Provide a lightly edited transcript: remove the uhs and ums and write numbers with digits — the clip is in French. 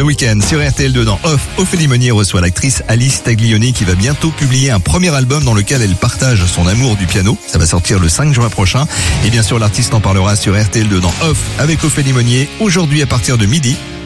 Ce week-end, sur RTL2 dans Off, Ophélie Meunier reçoit l'actrice Alice Taglioni qui va bientôt publier un premier album dans lequel elle partage son amour du piano. Ça va sortir le 5 juin prochain. Et bien sûr, l'artiste en parlera sur RTL2 dans Off avec Ophélie Meunier, aujourd'hui à partir de midi.